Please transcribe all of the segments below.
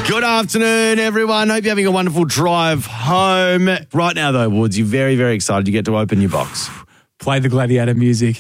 Good afternoon, everyone. Hope you're having a wonderful drive home. Right now, though, Woods, you're very, very excited. You get to open your box. Play the Gladiator music.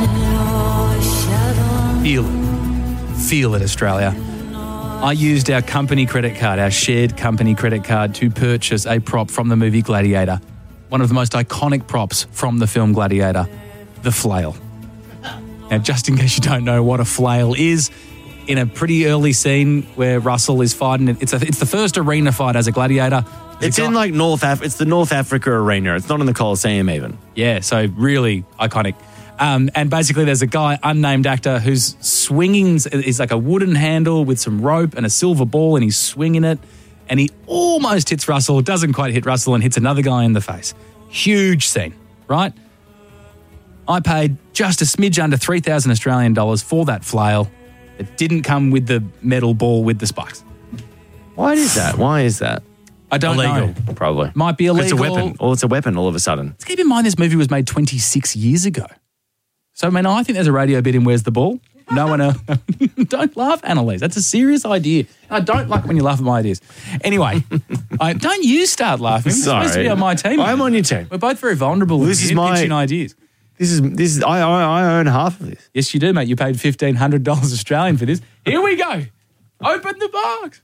Feel it. Feel it, Australia. I used our company credit card, our shared company credit card, to purchase a prop from the movie Gladiator. One of the most iconic props from the film Gladiator, the flail. Now, just in case you don't know what a flail is, in a pretty early scene where Russell is fighting, it's the first arena fight as a gladiator. It's in like it's the North Africa arena. It's not in the Colosseum even. Yeah, so really iconic. And basically there's a guy, unnamed actor, who's swinging, is like a wooden handle with some rope and a silver ball, and he's swinging it, and he almost hits Russell, doesn't quite hit Russell, and hits another guy in the face. Huge scene, right? I paid just a smidge under 3,000 Australian dollars for that flail. It didn't come with the metal ball with the spikes. Why is that? I don't illegal, know. Probably. Might be illegal. It's a weapon. Or it's a weapon all of a sudden. Let's keep in mind this movie was made 26 years ago. So, I mean, I think there's a radio bit in Where's the Ball? No one else. Don't laugh, Annalise. That's a serious idea. I don't like when you laugh at my ideas. Anyway, don't you start laughing. You're supposed to be on my team. I'm on your team. We're both very vulnerable with pitching ideas. This is. I own half of this. Yes, you do, mate. You paid $1,500 Australian for this. Here we go. Open the box.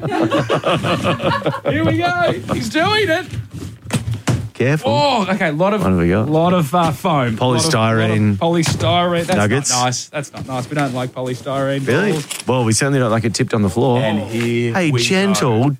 Here we go. He's doing it. Careful. Oh, okay. What have we got? Lot of foam. Polystyrene. Polystyrene. That's nuggets. Not nice. That's not nice. We don't like polystyrene. Really? Balls. Well, we certainly don't like it tipped on the floor. And here gentle.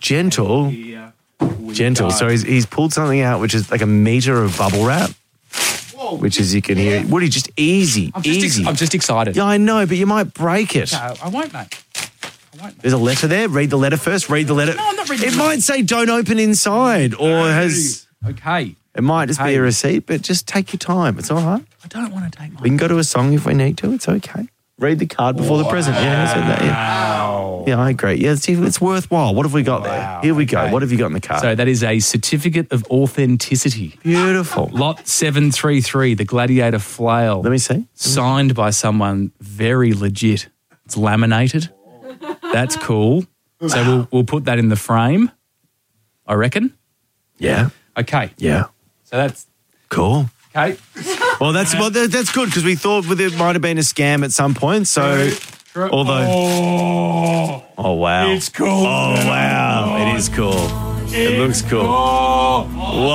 So he's pulled something out which is like a meter of bubble wrap. Which is, you can hear, Woody, just easy. I'm just excited. Yeah, I know, but you might break it. No, I won't, mate. There's a letter there. Read the letter first. Read the letter. No, I'm not reading it. It might say don't open inside or has... Okay. It might just be a receipt, but just take your time. It's all right. I don't want to take my... We can go to a song if we need to. It's okay. Read the card before the present. Yeah, I said that. Yeah, I agree. Yeah, it's worthwhile. What have we got there? Here we go. Okay. What have you got in the card? So that is a certificate of authenticity. Beautiful. Lot 733, the Gladiator flail. Let me see. Signed by someone very legit. It's laminated. That's cool. So we'll put that in the frame, I reckon. Yeah. Okay. Yeah. So that's... Cool. Okay. Well, that's good because we thought it might have been a scam at some point. So, although, oh wow, it's cool. Oh wow, it is cool. It looks cool. Whoa!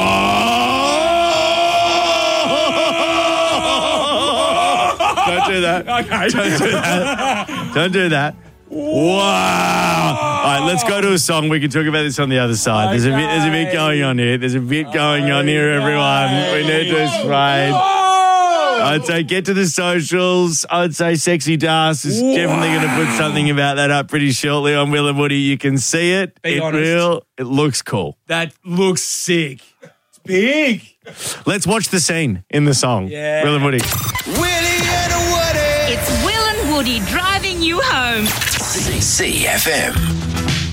Don't do that. Okay. Don't do that. Don't do that. Wow. All right, let's go to a song. We can talk about this on the other side. There's a bit going on here. Everyone. We need to spray. I'd say get to the socials. I'd say Sexy Das is definitely going to put something about that up pretty shortly on Will and Woody. You can see it. Be honest. It looks cool. That looks sick. It's big. Let's watch the scene in the song. Yeah. Will and Woody. Willie and Woody. It's Will and Woody driving you home. CFM.